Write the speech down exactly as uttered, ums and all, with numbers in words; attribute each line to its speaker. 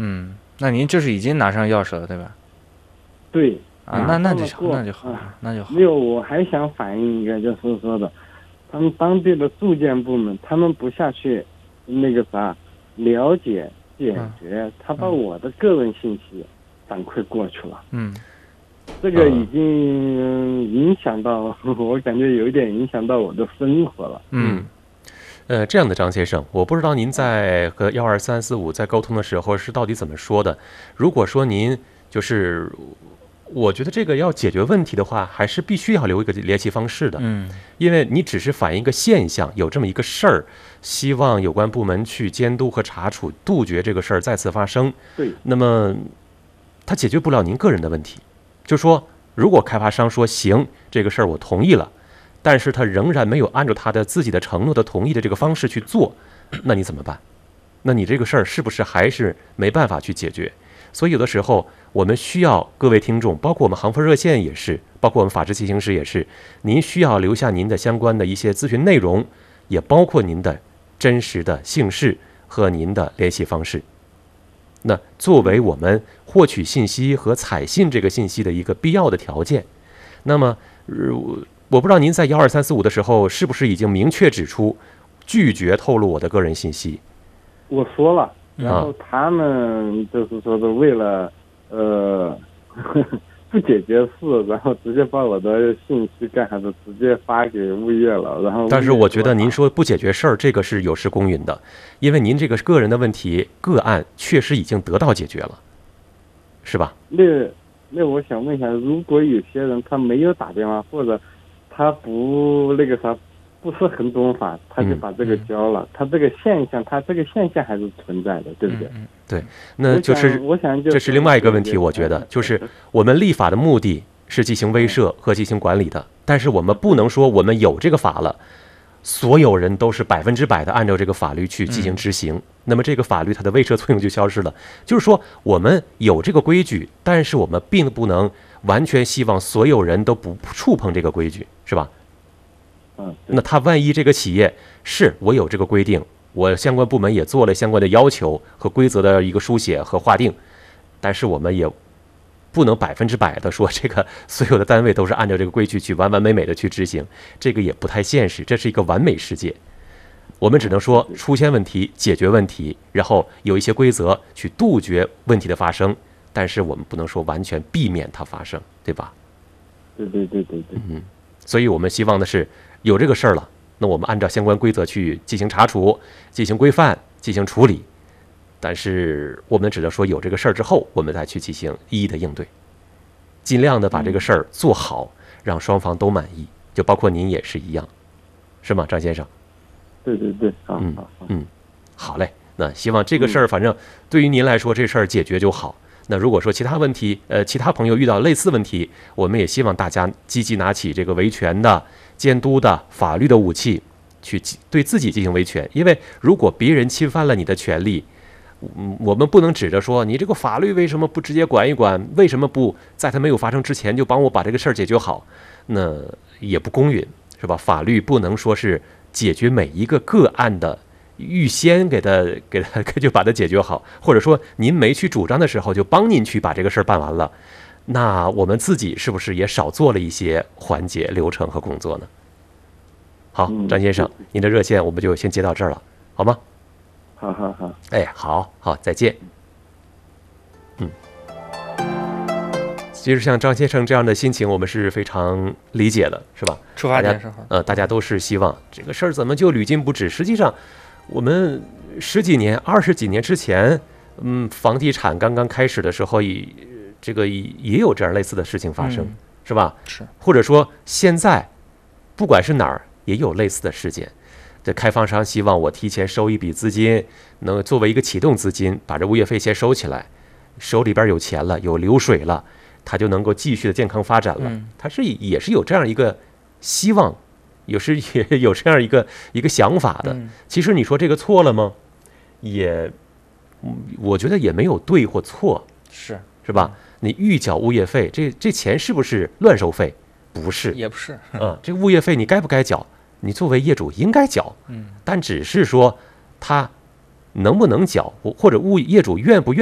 Speaker 1: 嗯，那您这是已经拿上钥匙了，对吧？
Speaker 2: 对。
Speaker 1: 啊，那那就好，那就好，
Speaker 2: 啊、
Speaker 1: 那就好。
Speaker 2: 没有，我还想反映一个，就是说的，他们当地的住建部门，他们不下去那个啥了解解决，嗯、他把我的个人信息反馈过去了。
Speaker 1: 嗯，
Speaker 2: 这个已经影响到，嗯、我感觉有一点影响到我的生活了。
Speaker 3: 嗯，呃，这样的张先生，我不知道您在和幺二三四五在沟通的时候是到底怎么说的。如果说您就是。我觉得这个要解决问题的话，还是必须要留一个联系方式的。
Speaker 1: 嗯，
Speaker 3: 因为你只是反映一个现象，有这么一个事儿，希望有关部门去监督和查处，杜绝这个事儿再次发生。
Speaker 2: 对。
Speaker 3: 那么，它解决不了您个人的问题。就说，如果开发商说行，这个事儿我同意了，但是他仍然没有按照他的自己的承诺的同意的这个方式去做，那你怎么办？那你这个事儿是不是还是没办法去解决？所以有的时候我们需要各位听众，包括我们航风热线也是，包括我们法治进行时也是，您需要留下您的相关的一些咨询内容，也包括您的真实的姓氏和您的联系方式。那作为我们获取信息和采信这个信息的一个必要的条件。那么、呃、我不知道您在幺二三四五的时候是不是已经明确指出拒绝透露我的个人信息？
Speaker 2: 我说了。然后他们就是说的为了呃呵呵不解决事，然后直接把我的信息干啥的直接发给物业了。然后
Speaker 3: 但是我觉得您说不解决事儿，这个是有失公允的，因为您这个个人的问题个案确实已经得到解决了，是吧？
Speaker 2: 那那我想问一下，如果有些人他没有打电话，或者他不那个啥。不是很懂法，他就把这个交了。嗯、他这个现象，他这个现象还是存在的，对不对？
Speaker 1: 嗯、
Speaker 3: 对，那就是
Speaker 2: 我想，我想
Speaker 3: 这是另外一个问题。我觉得，就是我们立法的目的是进行威慑和进行管理的，但是我们不能说我们有这个法了，所有人都是百分之百的按照这个法律去进行执行，嗯、那么这个法律它的威慑作用就消失了。就是说，我们有这个规矩，但是我们并不能完全希望所有人都不触碰这个规矩，是吧？
Speaker 2: 嗯，
Speaker 3: 那他万一这个企业是我有这个规定，我相关部门也做了相关的要求和规则的一个书写和划定，但是我们也不能百分之百的说这个所有的单位都是按照这个规矩去完完美美的去执行，这个也不太现实，这是一个完美世界。我们只能说出现问题解决问题，然后有一些规则去杜绝问题的发生，但是我们不能说完全避免它发生，对吧？
Speaker 2: 对对对对对。
Speaker 3: 嗯，所以我们希望的是有这个事儿了，那我们按照相关规则去进行查处、进行规范、进行处理。但是我们只能说有这个事儿之后，我们再去进行一一的应对，尽量的把这个事儿做好，让双方都满意，就包括您也是一样，是吗，张先生？
Speaker 2: 对对对，好，
Speaker 3: 嗯
Speaker 2: 好，
Speaker 3: 嗯，好嘞。那希望这个事儿，反正对于您来说，这事儿解决就好。那如果说其他问题，呃，其他朋友遇到类似问题，我们也希望大家积极拿起这个维权的、监督的、法律的武器，去对自己进行维权。因为如果别人侵犯了你的权利，嗯，我们不能指着说你这个法律为什么不直接管一管，为什么不在它没有发生之前就帮我把这个事儿解决好？那也不公允，是吧？法律不能说是解决每一个个案的。预先给他给他就把它解决好，或者说您没去主张的时候就帮您去把这个事儿办完了，那我们自己是不是也少做了一些环节流程和工作呢？好，张先生，您的热线我们就先接到这儿了，好吗？
Speaker 2: 好好好，
Speaker 3: 哎，好好，再见。嗯，其实像张先生这样的心情，我们是非常理解的，是吧？
Speaker 1: 出发点是好，
Speaker 3: 呃，大家都是希望这个事儿怎么就屡禁不止？实际上。我们十几年、二十几年之前，嗯，房地产刚刚开始的时候，也这个也有这样类似的事情发生，
Speaker 1: 嗯、
Speaker 3: 是吧？
Speaker 1: 是。
Speaker 3: 或者说，现在不管是哪儿，也有类似的事件。这开发商希望我提前收一笔资金，能作为一个启动资金，把这物业费先收起来，手里边有钱了，有流水了，他就能够继续的健康发展了。
Speaker 1: 嗯、
Speaker 3: 他是也是有这样一个希望。有时也有这样一个一个想法的，其实你说这个错了吗？也，我觉得也没有对或错，
Speaker 1: 是
Speaker 3: 是吧？你预缴物业费，这这钱是不是乱收费？不是，
Speaker 1: 也不是。
Speaker 3: 嗯，这个物业费你该不该缴？你作为业主应该缴，
Speaker 1: 嗯，
Speaker 3: 但只是说他能不能缴，或者物业主愿不愿。